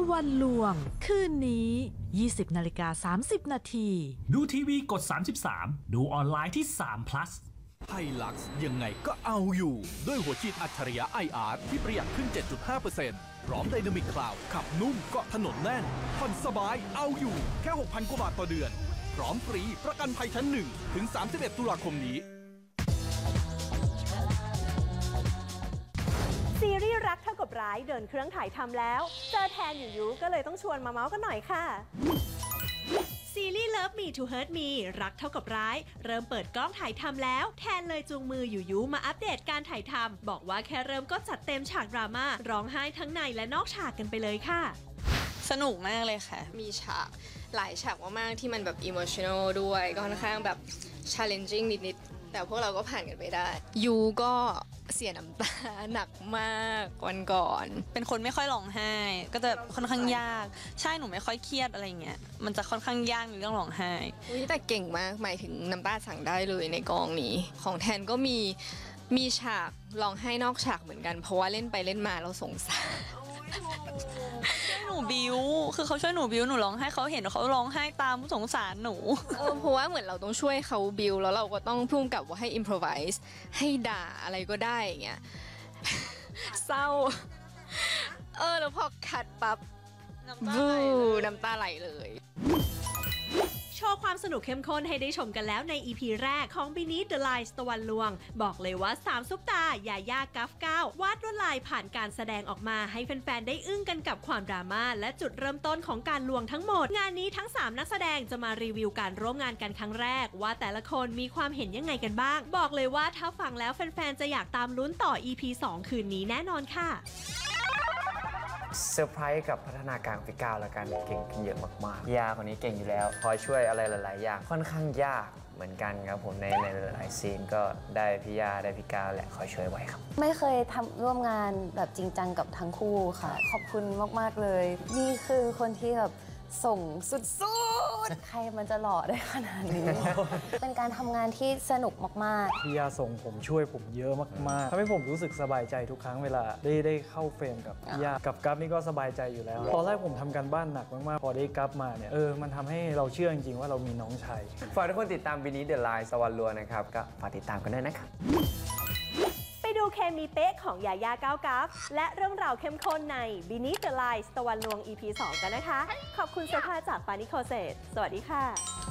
วันลวงคืนนี้ 20:30 นาทีดูทีวีกด 33 ดูออนไลน์ที่3 plus ไฮลักซ์ยังไงก็เอาอยู่ด้วยหัวฉีดอัจฉริยะ IR ที่ประหยัดขึ้น 7.5% พร้อมไดนามิกคลาวด์ขับนุ่มเกาะถนนแน่นผ่อนสบายเอาอยู่แค่ 6,000 กว่าบาทต่อเดือนพร้อมฟรีประกันภัยชั้น 1 ถึง 31 ตุลาคมนี้ซีรีส์รักเท่ากับร้ายเดินเครื่องถ่ายทำแล้วเจอแทนอยู่ยุก็เลยต้องชวนมาเมาส์กันหน่อยค่ะซีรีส์ Love Me to Hurt Me รักเท่ากับร้ายเริ่มเปิดกล้องถ่ายทำแล้วแทนเลยจูงมืออยู่ยุมาอัปเดตการถ่ายทำบอกว่าแค่เริ่มก็จัดเต็มฉากดราม่าร้องไห้ทั้งในและนอกฉากกันไปเลยค่ะสนุกมากเลยค่ะมีฉากหลายฉากมากๆที่มันแบบ emotional ด้วยก็ค่อนข้างแบบ challenging นิดๆแต่พวกเราก็ผ่านกันไปได้ยูก็เสียน้ำตาหนักมากวันก่อนเป็นคนไม่ค่อยร้องไห้ก็จะค่อนข้างยากใช่หนูไม่ค่อยเครียดอะไรเงี้ยมันจะค่อนข้างยากในเรื่องร้องไห้แต่เก่งมากหมายถึงน้ำตาสั่งได้เลยในกองนี้ของแทนก็มีฉากร้องไห้นอกฉากเหมือนกันเพราะว่าเล่นไปเล่นมาเราสงสารหนูบิวคือเขาช่วยหนูบิวหนูร้องไห้เขาเห็นเขาร้องไห้ตามสงสารหนูเพราะว่าเหมือนเราต้องช่วยเขาบิวแล้วเราก็ต้องพุ่งกับว่าให้ improvise ให้ด่าอะไรก็ได้อย่างเงี้ยเศร้าแล้วพอคัดปั๊บน้ำตาไหลเลยโชว์ความสนุกเข้มข้นให้ได้ชมกันแล้วใน EP แรกของ Beneath the Lines ตะวันลวงบอกเลยว่า3ซุปตายาย่ากัฟก้าววาดลวดลายผ่านการแสดงออกมาให้แฟนๆได้อึ้งกันกับความดราม่าและจุดเริ่มต้นของการลวงทั้งหมดงานนี้ทั้ง3นักแสดงจะมารีวิวการร่วมงานกันครั้งแรกว่าแต่ละคนมีความเห็นยังไงกันบ้างบอกเลยว่าถ้าฟังแล้วแฟนๆจะอยากตามลุ้นต่อ EP 2 คืนนี้แน่นอนค่ะเซอร์ไพรส์กับพัฒนาการของพี่ก้าวแล้วกันเก่งขึ้นเยอะมากๆพี่ยาคนนี้เก่งอยู่แล้วคอยช่วยอะไรหลายๆอย่างค่อนข้างยากเหมือนกันครับผมในหลายๆซีนก็ได้พี่ยาได้พี่ก้าวแหละคอยช่วยไว้ครับไม่เคยทำร่วมงานแบบจริงจังกับทั้งคู่ค่ะขอบคุณมากๆเลยนี่คือคนที่แบบส่งสุดๆใครมันจะหล่อได้ขนาดนี้ เป็นการทำงานที่สนุกมากๆพี่ยาส่งผมช่วยผมเยอะมากๆทำให้ผมรู้สึกสบายใจทุกครั้งเวลาได้เข้าเฟรมกับพี่ยากับกัฟนี่ก็สบายใจอยู่แล้วตอนแรกผมทำการบ้านหนักมากๆพอได้กัฟมาเนี่ยมันทำให้เราเชื่อจริงๆว่าเรามีน้องชายฝากทุกคนติดตาม Beneath the Lines ตะวันลวงนะครับก็ฝากติดตามกันด้วยนะครับไปดูเคมีเป๊ะของยาย่าก้าวกัฟและเรื่องราวเข้มข้นใน Beneath the Lines ตะวันลวง EP 2 กันนะคะขอบคุณเสื้อผ้าจากปานิโคเซตสวัสดีค่ะ